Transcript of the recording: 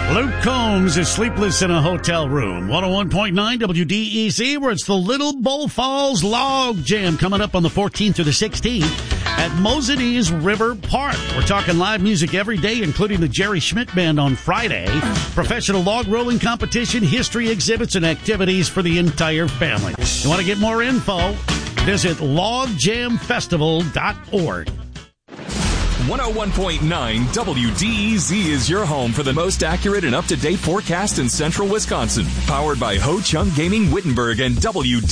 Luke Combs is sleepless in a hotel room. 101.9 WDEZ, where it's the Little Bull Falls Log Jam coming up on the 14th through the 16th at Mosinese River Park. We're talking live music every day, including the Jerry Schmidt Band on Friday, professional log rolling competition, history exhibits, and activities for the entire family. You want to get more info? Visit logjamfestival.org. 101.9 WDEZ is your home for the most accurate and up-to-date forecast in central Wisconsin. Powered by Ho Chunk Gaming Wittenberg and WDEZ.